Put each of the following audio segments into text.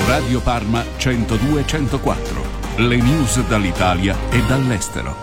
Radio Parma 102-104. Le news dall'Italia e dall'estero.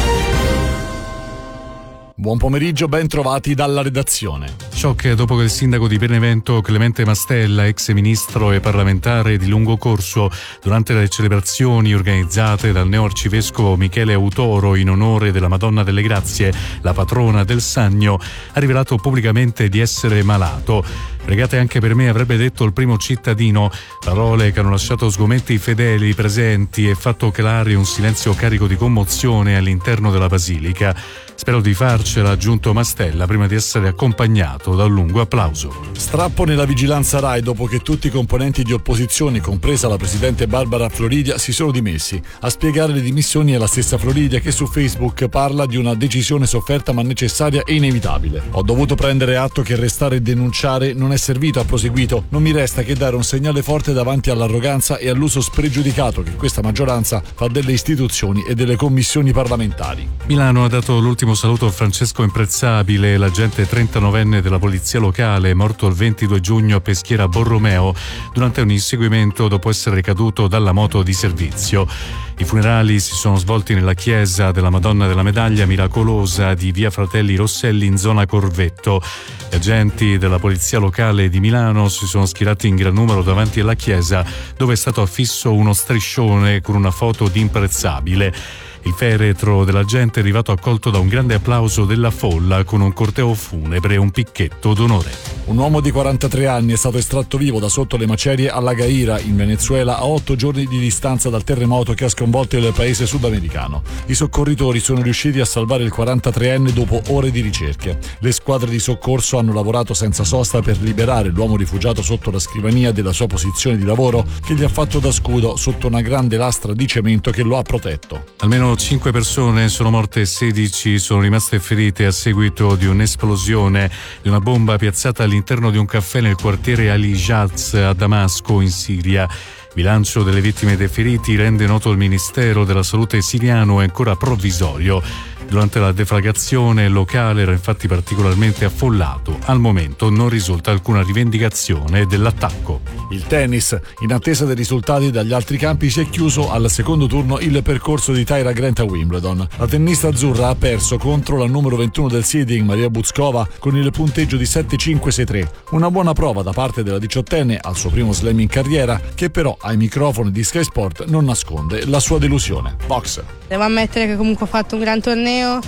Buon pomeriggio, ben trovati dalla redazione. Shock dopo che il sindaco di Benevento Clemente Mastella, ex ministro e parlamentare di lungo corso, durante le celebrazioni organizzate dal neoarcivescovo Michele Autoro in onore della Madonna delle Grazie, la patrona del Sannio, ha rivelato pubblicamente di essere malato. Pregate anche per me, avrebbe detto il primo cittadino, parole che hanno lasciato sgomenti i fedeli presenti e fatto calare un silenzio carico di commozione all'interno della basilica. Spero di farcela, ha aggiunto Mastella, prima di essere accompagnato da un lungo applauso. Strappo nella vigilanza Rai dopo che tutti i componenti di opposizione, compresa la presidente Barbara Floridia, si sono dimessi. A spiegare le dimissioni è la stessa Floridia, che su Facebook parla di una decisione sofferta ma necessaria e inevitabile. Ho dovuto prendere atto che restare e denunciare non è servito, ha proseguito. Non mi resta che dare un segnale forte davanti all'arroganza e all'uso spregiudicato che questa maggioranza fa delle istituzioni e delle commissioni parlamentari. Milano ha dato l'ultimo saluto a Francesco Imprezzabile, l'agente 39enne della polizia locale, morto il 22 giugno a Peschiera Borromeo durante un inseguimento dopo essere caduto dalla moto di servizio. I funerali si sono svolti nella chiesa della Madonna della Medaglia Miracolosa di via Fratelli Rosselli in zona Corvetto. Gli agenti della polizia locale di Milano si sono schierati in gran numero davanti alla chiesa, dove è stato affisso uno striscione con una foto di Imprezzabile. Il feretro dell'agente è arrivato accolto da un grande applauso della folla con un corteo funebre e un picchetto d'onore. Un uomo di 43 anni è stato estratto vivo da sotto le macerie a La Gaira, in Venezuela, a 8 giorni di distanza dal terremoto che ha sconvolto il paese sudamericano. I soccorritori sono riusciti a salvare il 43enne dopo ore di ricerche. Le squadre di soccorso hanno lavorato senza sosta per liberare l'uomo rifugiato sotto la scrivania della sua posizione di lavoro, che gli ha fatto da scudo sotto una grande lastra di cemento che lo ha protetto. Almeno 5 persone sono morte e 16 sono rimaste ferite a seguito di un'esplosione di una bomba piazzata all'interno di un caffè nel quartiere Ali Jaz a Damasco, in Siria. Il bilancio delle vittime e dei feriti, rende noto il Ministero della Salute siriano, è ancora provvisorio. Durante la deflagrazione il locale era infatti particolarmente affollato. Al momento non risulta alcuna rivendicazione dell'attacco. Il tennis, in attesa dei risultati dagli altri campi, si è chiuso al secondo turno il percorso di Tyra Grant a Wimbledon. La tennista azzurra ha perso contro la numero 21 del seeding Maria Buzkova con il punteggio di 7-5-6-3. Una buona prova da parte della 18enne al suo primo slam in carriera, che però ai microfoni di Sky Sport non nasconde la sua delusione. Box. Devo ammettere che comunque ho fatto un gran torneo,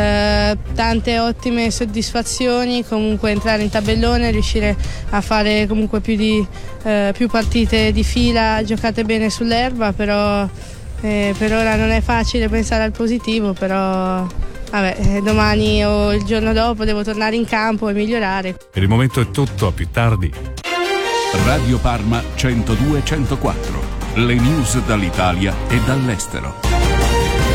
tante ottime soddisfazioni, comunque entrare in tabellone, riuscire a fare comunque più partite di fila giocate bene sull'erba, però per ora non è facile pensare al positivo, però domani o il giorno dopo devo tornare in campo e migliorare. Per il momento è tutto, a più tardi. Radio Parma 102-104. Le news dall'Italia e dall'estero.